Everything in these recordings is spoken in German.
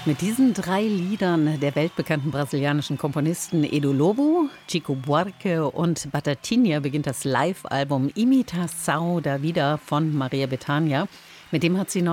Mit diesen 3 Liedern der weltbekannten brasilianischen Komponisten Edu Lobo, Chico Buarque und Batatinha beginnt das Live-Album Imitação da Vida von Maria Bethânia. Mit dem hat sie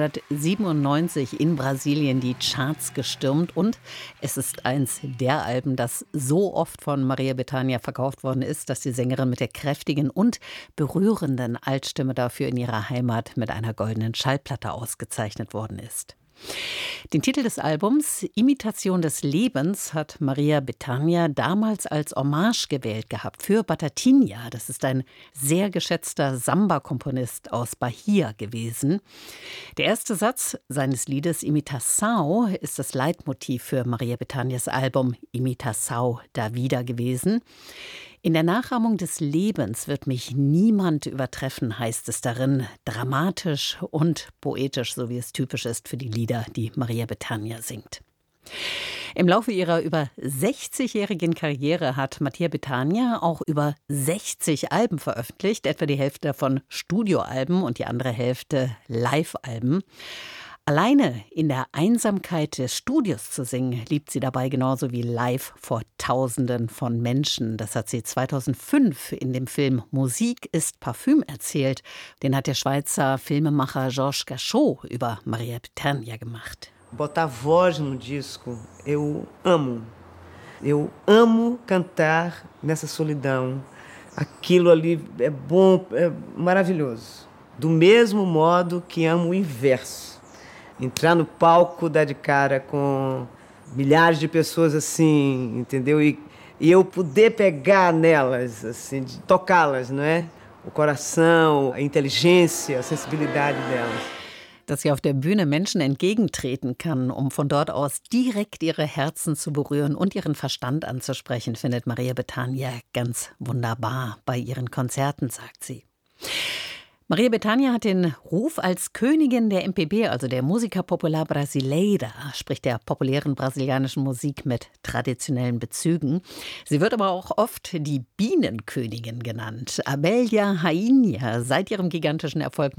1997 in Brasilien die Charts gestürmt und es ist eins der Alben, das so oft von Maria Bethânia verkauft worden ist, dass die Sängerin mit der kräftigen und berührenden Altstimme dafür in ihrer Heimat mit einer goldenen Schallplatte ausgezeichnet worden ist. Den Titel des Albums Imitation des Lebens hat Maria Bethânia damals als Hommage gewählt gehabt für Batatinha. Das ist ein sehr geschätzter Samba-Komponist aus Bahia gewesen. Der erste Satz seines Liedes Imitação ist das Leitmotiv für Maria Bethânias Album Imitação da Vida gewesen. In der Nachahmung des Lebens wird mich niemand übertreffen, heißt es darin, dramatisch und poetisch, so wie es typisch ist für die Lieder, die Maria Bethânia singt. Im Laufe ihrer über 60-jährigen Karriere hat Maria Bethânia auch über 60 Alben veröffentlicht, etwa die Hälfte davon Studioalben und die andere Hälfte Live-Alben. Alleine in der Einsamkeit des Studios zu singen, liebt sie dabei genauso wie live vor Tausenden von Menschen. Das hat sie 2005 in dem Film Musik ist Parfüm erzählt. Den hat der Schweizer Filmemacher Georges Gachot über Maria Bethânia gemacht. Botar voz no disco, eu amo. Eu amo cantar nessa solidão. Aquilo ali é bom, é maravilhoso. Do mesmo modo que amo o inverso. Entrar no palco, dar de cara com milhares de pessoas assim, entendeu? E eu poder pegar nelas, assim, tocá-las, não é? O coração, a inteligência, a sensibilidade delas. Dass sie auf der Bühne Menschen entgegentreten kann, um von dort aus direkt ihre Herzen zu berühren und ihren Verstand anzusprechen, findet Maria Bethânia ganz wunderbar bei ihren Konzerten, sagt sie. Maria Bethânia hat den Ruf als Königin der MPB, also der Música Popular Brasileira, sprich der populären brasilianischen Musik mit traditionellen Bezügen. Sie wird aber auch oft die Bienenkönigin genannt. Abelha Rainha, seit ihrem gigantischen Erfolg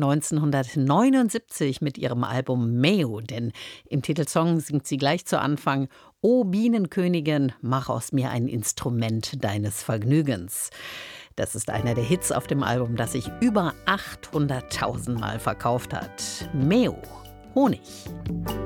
1979 mit ihrem Album Meu, denn im Titelsong singt sie gleich zu Anfang: O Bienenkönigin, mach aus mir ein Instrument deines Vergnügens. Das ist einer der Hits auf dem Album, das sich über 800.000 Mal verkauft hat. Meu, Honig.